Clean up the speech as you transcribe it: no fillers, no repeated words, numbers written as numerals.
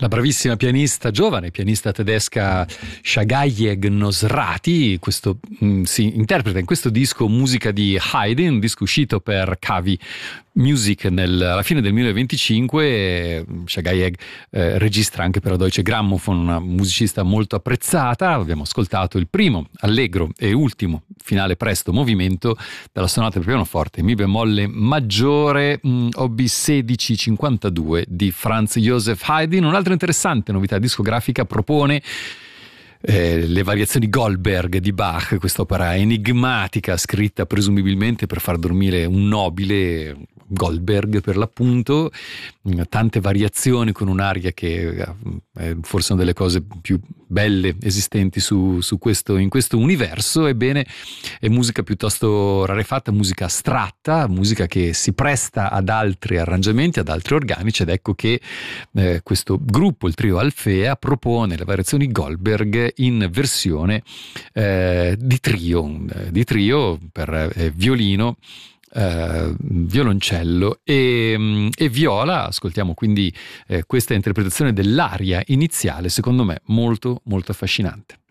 La bravissima pianista, giovane pianista tedesca Shagayeg Nosrati, questo si interpreta in questo disco musica di Haydn, un disco uscito per Kavi Music alla fine del 2025. Shagayeg registra anche per la Deutsche Grammophon, una musicista molto apprezzata. Abbiamo ascoltato il primo, allegro e ultimo, finale presto movimento della sonata per pianoforte mi bemolle maggiore OB 1652 di Franz Joseph Haydn. Un'altra interessante novità discografica propone le variazioni Goldberg di Bach, quest'opera enigmatica scritta presumibilmente per far dormire un nobile, Goldberg per l'appunto, tante variazioni con un'aria che è forse una delle cose più belle esistenti in questo universo. Ebbene, è musica piuttosto rarefatta, musica astratta, musica che si presta ad altri arrangiamenti, ad altri organici, ed ecco che questo gruppo, il trio Alfea, propone le variazioni Goldberg in versione di trio per violino, violoncello e viola. Ascoltiamo quindi questa interpretazione dell'aria iniziale, secondo me molto molto affascinante.